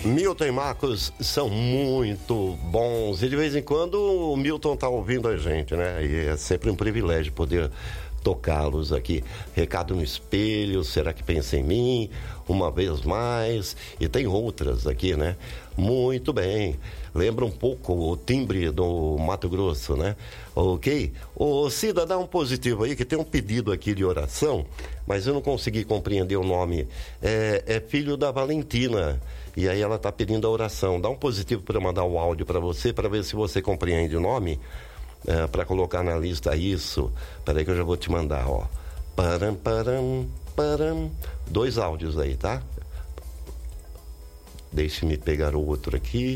Milton e Marcos são muito bons e de vez em quando o Milton tá ouvindo a gente, né? E é sempre um privilégio poder tocá-los aqui. Recado no espelho, será que pensa em mim? Uma vez mais. E tem outras aqui, né? Muito bem. Lembra um pouco o timbre do Mato Grosso, né? Ok? Ô Cida, dá um positivo aí, que tem um pedido aqui de oração, mas eu não consegui compreender o nome. É filho da Valentina. E aí ela tá pedindo a oração. Dá um positivo para eu mandar o áudio para você, para ver se você compreende o nome. Para colocar na lista isso. Peraí que eu já vou te mandar, ó. Param, param, param. 2 áudios aí, tá? Deixe-me pegar o outro aqui.